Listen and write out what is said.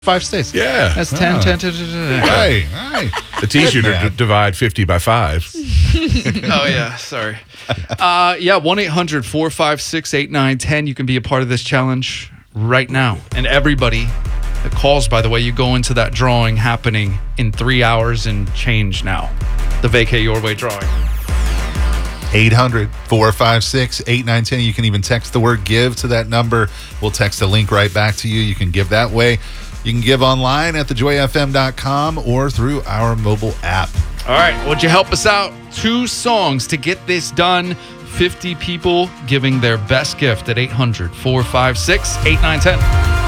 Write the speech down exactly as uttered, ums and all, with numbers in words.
Five states. Yeah. That's ten, Oh. ten, ten, ten, ten. Hey, hey. It's easier to Yeah. d- divide fifty by five. Oh, yeah. Sorry. Uh, yeah, one eight hundred four five six eight nine one zero. You can be a part of this challenge right now. And everybody that calls, by the way, you go into that drawing happening in three hours and change now. The Vacate Your Way drawing. eight hundred four five six eight nine one zero. You can even text the word give to that number. We'll text a link right back to you. You can give that way. You can give online at the joy f m dot com or through our mobile app. All right. Would you help us out? Two songs to get this done. fifty people giving their best gift at eight hundred four five six eight nine one zero.